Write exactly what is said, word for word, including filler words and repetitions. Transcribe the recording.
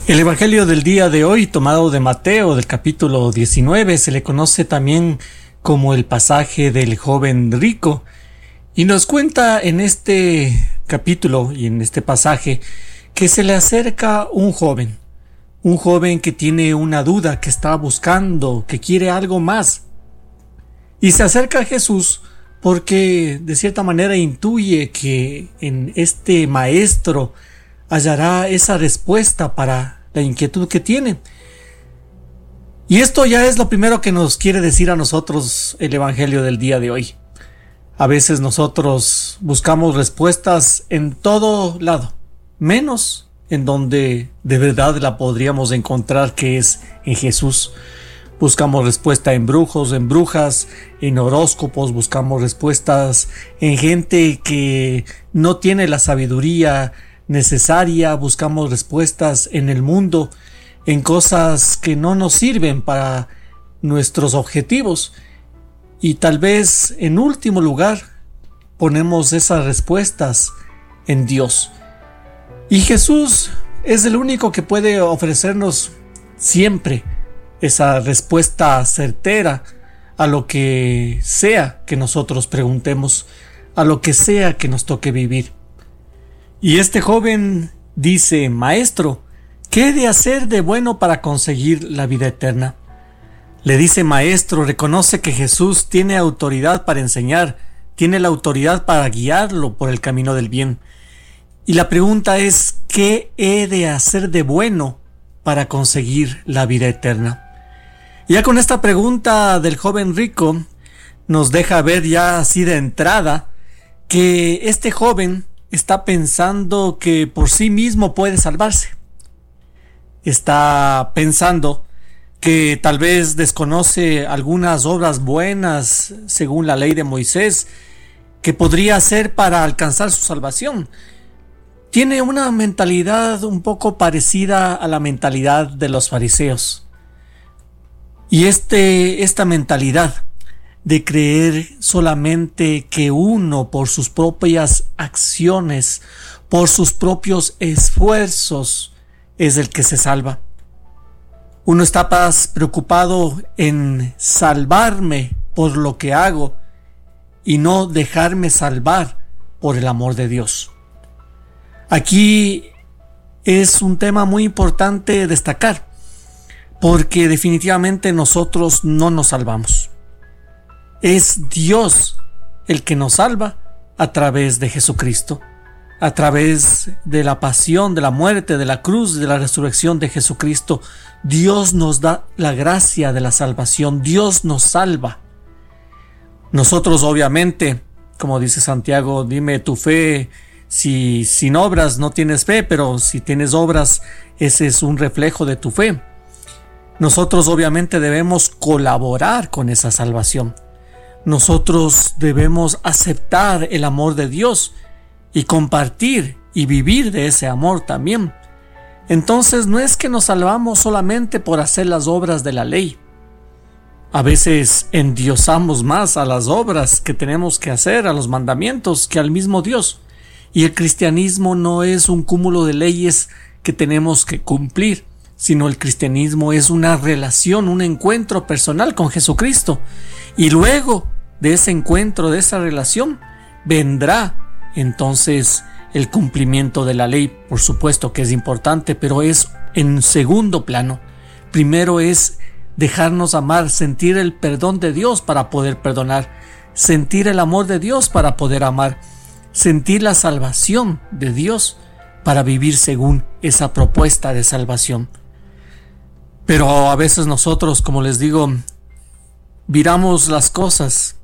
El Evangelio del día de hoy, tomado de Mateo, del capítulo diecinueve, se le conoce también como el pasaje del joven rico, y nos cuenta en este capítulo y en este pasaje que se le acerca un joven, un joven que tiene una duda, que está buscando, que quiere algo más, y se acerca a Jesús porque de cierta manera intuye que en este maestro hallará esa respuesta para la inquietud que tiene. Y esto ya es lo primero que nos quiere decir a nosotros el Evangelio del día de hoy. A veces nosotros buscamos respuestas en todo lado, menos en donde de verdad la podríamos encontrar, que es en Jesús. Buscamos respuesta en brujos, en brujas, en horóscopos, buscamos respuestas en gente que no tiene la sabiduría necesaria, buscamos respuestas en el mundo, en cosas que no nos sirven para nuestros objetivos, y tal vez en último lugar ponemos esas respuestas en Dios. Y Jesús es el único que puede ofrecernos siempre esa respuesta certera a lo que sea que nosotros preguntemos, a lo que sea que nos toque vivir. Y este joven dice: Maestro, ¿qué he de hacer de bueno para conseguir la vida eterna? Le dice maestro, reconoce que Jesús tiene autoridad para enseñar, tiene la autoridad para guiarlo por el camino del bien. Y la pregunta es: ¿qué he de hacer de bueno para conseguir la vida eterna? Y ya con esta pregunta del joven rico nos deja ver ya así de entrada que este joven está pensando que por sí mismo puede salvarse. Está pensando que tal vez desconoce algunas obras buenas según la ley de Moisés que podría hacer para alcanzar su salvación. Tiene una mentalidad un poco parecida a la mentalidad de los fariseos. Y este, esta mentalidad de creer solamente que uno por sus propias acciones, por sus propios esfuerzos, es el que se salva. Uno está más preocupado en salvarme por lo que hago y no dejarme salvar por el amor de Dios. Aquí es un tema muy importante destacar, porque definitivamente nosotros no nos salvamos. Es Dios el que nos salva a través de Jesucristo, a través de la pasión, de la muerte, de la cruz, de la resurrección de Jesucristo. Dios nos da la gracia de la salvación, Dios nos salva. Nosotros obviamente, como dice Santiago, dime tu fe, si sin obras no tienes fe, pero si tienes obras, ese es un reflejo de tu fe. Nosotros obviamente debemos colaborar con esa salvación. Nosotros debemos aceptar el amor de Dios y compartir y vivir de ese amor también. Entonces no es que nos salvamos solamente por hacer las obras de la ley. A veces endiosamos más a las obras que tenemos que hacer, a los mandamientos, que al mismo Dios. Y el cristianismo no es un cúmulo de leyes que tenemos que cumplir, sino el cristianismo es una relación, un encuentro personal con Jesucristo. Y luego de ese encuentro, de esa relación, vendrá entonces el cumplimiento de la ley. Por supuesto que es importante, pero es en segundo plano. Primero es dejarnos amar, sentir el perdón de Dios para poder perdonar, sentir el amor de Dios para poder amar, sentir la salvación de Dios para vivir según esa propuesta de salvación. Pero a veces nosotros, como les digo, viramos las cosas